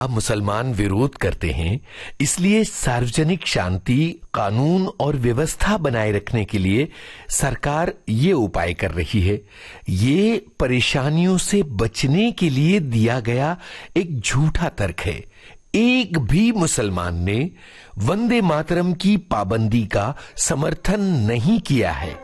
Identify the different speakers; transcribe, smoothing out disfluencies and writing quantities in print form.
Speaker 1: अब मुसलमान विरोध करते हैं, इसलिए सार्वजनिक शांति, कानून और व्यवस्था बनाए रखने के लिए सरकार ये उपाय कर रही है। ये परेशानियों से बचने के लिए दिया गया एक झूठा तर्क है। एक भी मुसलमान ने वंदे मातरम की पाबंदी का समर्थन नहीं किया है।